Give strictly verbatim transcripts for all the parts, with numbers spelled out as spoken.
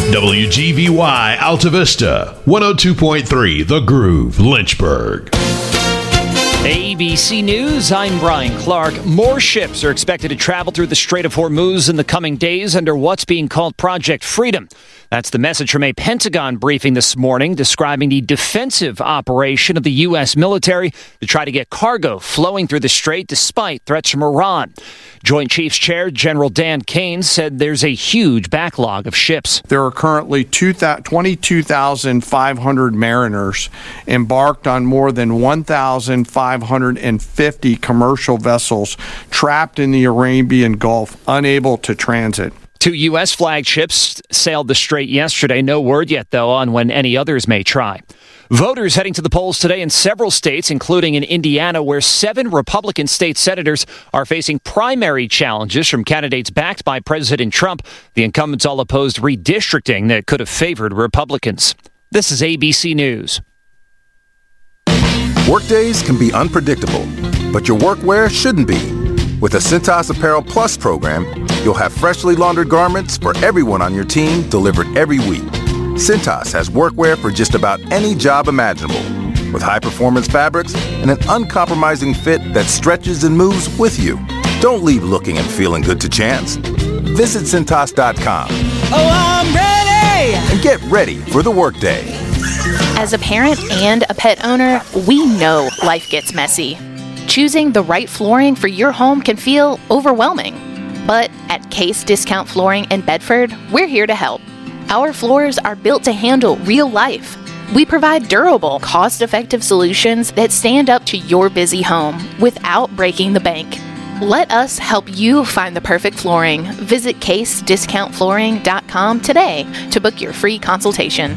W G V Y Alta Vista, one oh two point three The Groove, Lynchburg. A B C News, I'm Brian Clark. More ships are expected to travel through the Strait of Hormuz in the coming days under what's being called Project Freedom. That's the message from a Pentagon briefing this morning describing the defensive operation of the U S military to try to get cargo flowing through the strait despite threats from Iran. Joint Chiefs Chair General Dan Kane said there's a huge backlog of ships. There are currently twenty-two thousand five hundred mariners embarked on more than one thousand five hundred fifty commercial vessels trapped in the Arabian Gulf, unable to transit. Two U S flagships sailed the strait yesterday. No word yet, though, on when any others may try. Voters heading to the polls today in several states, including in Indiana, where seven Republican state senators are facing primary challenges from candidates backed by President Trump. The incumbents all opposed redistricting that could have favored Republicans. This is A B C News. Workdays can be unpredictable, but your workwear shouldn't be. With the Cintas Apparel Plus program, you'll have freshly laundered garments for everyone on your team delivered every week. Cintas has workwear for just about any job imaginable, with high-performance fabrics and an uncompromising fit that stretches and moves with you. Don't leave looking and feeling good to chance. Visit Cintas dot com. Oh, I'm ready! And get ready for the workday. As a parent and a pet owner, we know life gets messy. Choosing the right flooring for your home can feel overwhelming. But at Case Discount Flooring in Bedford, we're here to help. Our floors are built to handle real life. We provide durable, cost-effective solutions that stand up to your busy home without breaking the bank. Let us help you find the perfect flooring. Visit case discount flooring dot com today to book your free consultation.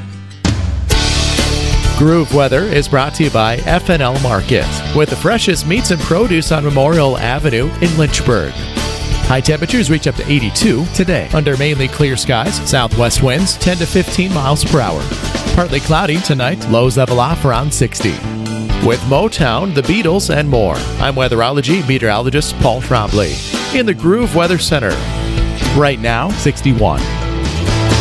Groove Weather is brought to you by F and L Market, with the freshest meats and produce on Memorial Avenue in Lynchburg. High temperatures reach up to eighty-two today. Under mainly clear skies, southwest winds ten to fifteen miles per hour. Partly cloudy tonight, lows level off around sixty. With Motown, the Beatles, and more, I'm weatherology meteorologist Paul Trombley in the Groove Weather Center. Right now, sixty-one.